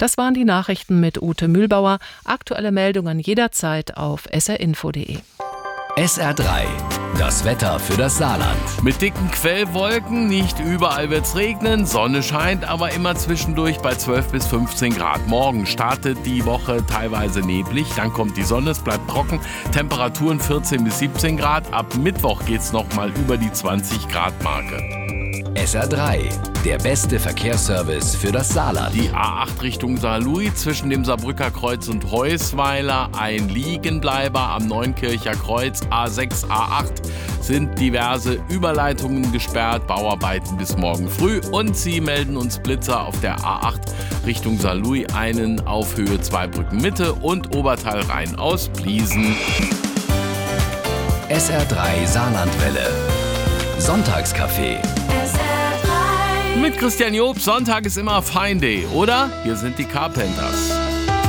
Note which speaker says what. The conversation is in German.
Speaker 1: Das waren die Nachrichten mit Ute Mühlbauer. Aktuelle Meldungen jederzeit auf srinfo.de.
Speaker 2: SR3, das Wetter für das Saarland.
Speaker 3: Mit dicken Quellwolken, nicht überall wird's regnen, Sonne scheint, aber immer zwischendurch bei 12 bis 15 Grad. Morgen startet die Woche teilweise neblig, dann kommt die Sonne, es bleibt trocken, Temperaturen 14 bis 17 Grad. Ab Mittwoch geht's nochmal über die 20 Grad Marke.
Speaker 2: SR3, der beste Verkehrsservice für das Saarland.
Speaker 3: Die A8 Richtung Saarlouis zwischen dem Saarbrücker Kreuz und Heusweiler, ein Liegenbleiber am Neunkircher Kreuz, A6, A8 sind diverse Überleitungen gesperrt, Bauarbeiten bis morgen früh und sie melden uns Blitzer auf der A8 Richtung Saarlouis, einen auf Höhe Zweibrücken Mitte und Oberteil Rhein aus Pliesen.
Speaker 2: SR3 Saarlandwelle. Sonntagscafé.
Speaker 3: Mit Christian Job, Sonntag ist immer Fine Day, oder? Hier sind die Carpenters.